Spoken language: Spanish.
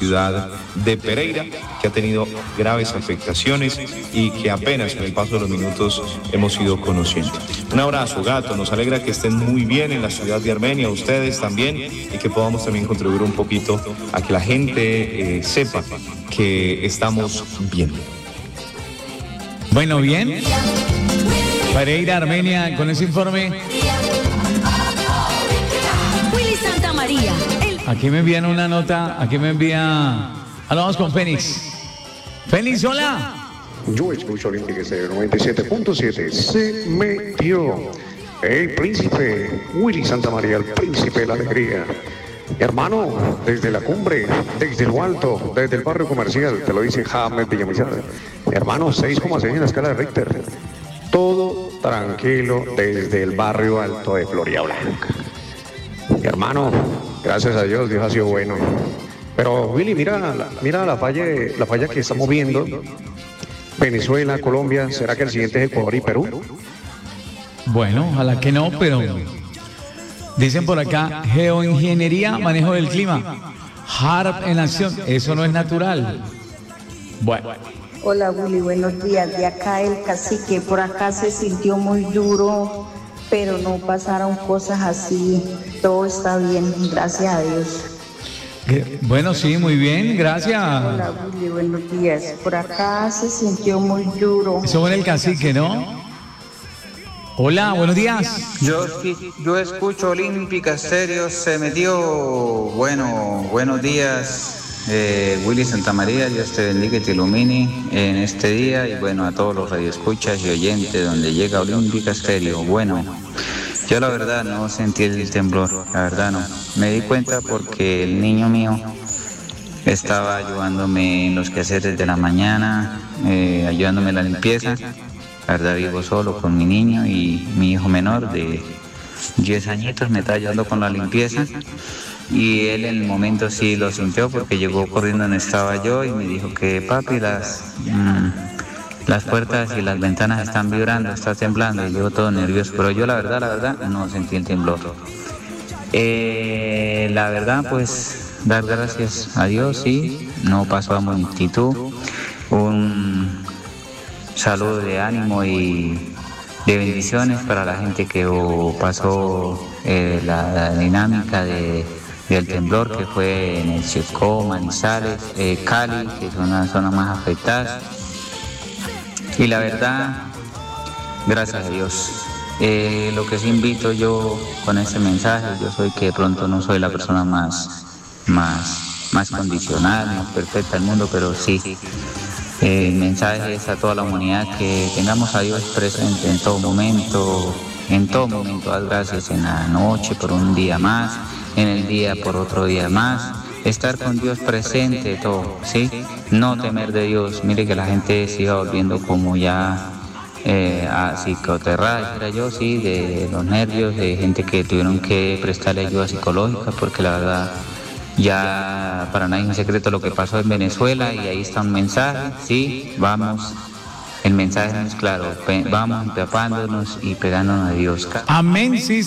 ciudad de Pereira, que ha tenido graves afectaciones y que apenas con el paso de los minutos hemos ido conociendo. Un abrazo, Gato, nos alegra que estén muy bien en la ciudad de Armenia, ustedes también, y que podamos también contribuir un poquito a que la gente sepa que estamos bien. Bueno, bien. Pereira, Armenia, con ese informe. Willy Santa María. Aquí me envían una nota, aquí me envía... Vamos con Fénix. Fénix, hola. Yo escucho Olímpica Estéreo 97.7. Se metió el príncipe Willy Santa María, el príncipe de la alegría. Hermano, desde la cumbre, desde lo alto, desde el barrio comercial, te lo dice James Villamizar. Hermano, 6,6 en la escala de Richter. Todo tranquilo desde el barrio alto de Florida Blanca. Hermano, gracias a Dios, Dios ha sido bueno. Pero Willy, mira la falla que estamos viendo. Venezuela, Colombia, ¿será que el siguiente es Ecuador y Perú? Bueno, ojalá que no, pero dicen por acá, geoingeniería, manejo del clima, HARP en acción, eso no es natural. Bueno. Hola Willy, buenos días. De acá el cacique, por acá se sintió muy duro, pero no pasaron cosas así. Todo está bien, gracias a Dios. Bueno, sí, muy bien, gracias. Hola Willy, buenos días. Por acá se sintió muy duro. Eso era el cacique, ¿no? Hola, buenos días. Yo escucho Olímpica Estéreo, se metió. Bueno, buenos días. Willy Santa María, Dios te bendiga y te ilumine en este día, y bueno, a todos los radioescuchas y oyentes donde llega Olímpica Estéreo. Bueno, yo la verdad no sentí el temblor, la verdad no. Me di cuenta porque el niño mío estaba ayudándome en los quehaceres de la mañana, ayudándome en la limpieza. La verdad vivo solo con mi niño, y mi hijo menor de 10 añitos me está ayudando con la limpieza. Y él en el momento sí lo sintió porque llegó corriendo donde estaba yo y me dijo que papi, las puertas y las ventanas están vibrando, está temblando, y yo todo nervioso, pero yo la verdad no sentí el temblor. La verdad, pues dar gracias a Dios, sí, no pasó a multitud. Un saludo de ánimo y de bendiciones para la gente que pasó la dinámica del temblor, que fue en el Chocó, Manizales, Cali, que son las zonas más afectadas. Y la verdad, gracias a Dios. Lo que sí invito yo con este mensaje, yo soy que de pronto no soy la persona más condicional, más perfecta del mundo, pero sí. El mensaje es a toda la humanidad que tengamos a Dios presente en todo momento, haz gracias en la noche por un día más, en el día por otro día más, estar con Dios presente, todo, ¿sí? No temer de Dios. Mire que la gente siga volviendo como ya a psicoterapia, dijera yo, sí, de los nervios, de gente que tuvieron que prestarle ayuda psicológica, porque la verdad ya para nadie es un secreto lo que pasó en Venezuela, y ahí está un mensaje, sí, vamos, el mensaje es claro, vamos empapándonos y pegándonos a Dios. Amén, sí.